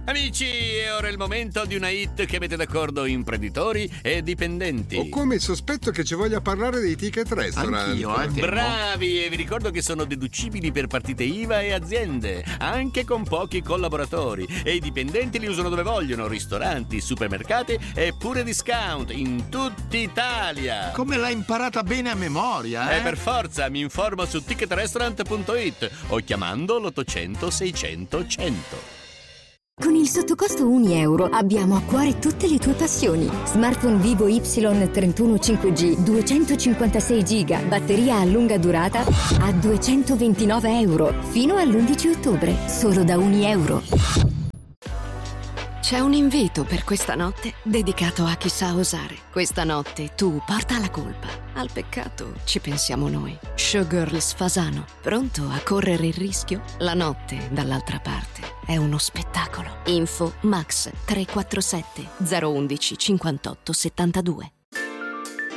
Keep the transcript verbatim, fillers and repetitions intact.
Amici, è ora il momento di una hit che mette d'accordo imprenditori e dipendenti. Ho come il sospetto che ci voglia parlare dei ticket restaurant. Anch'io, eh, temo. Bravi, e vi ricordo che sono deducibili per partite I V A e aziende, anche con pochi collaboratori. E i dipendenti li usano dove vogliono, ristoranti, supermercati e pure discount in tutta Italia. Come l'hai imparata bene a memoria, eh? E per forza, mi informo su ticket restaurant punto it o chiamando l'ottocento seicento cento. Con il sottocosto un euro abbiamo a cuore tutte le tue passioni. Smartphone Vivo Y trentuno cinque G, duecentocinquantasei giga, batteria a lunga durata a duecentoventinove euro. Fino all'undici ottobre, solo da un euro. C'è un invito per questa notte dedicato a chi sa osare. Questa notte tu porta la colpa. Al peccato ci pensiamo noi. Showgirls Fasano, pronto a correre il rischio? La notte, dall'altra parte, è uno spettacolo. Info Max tre quattro sette zero uno uno cinquantotto settantadue.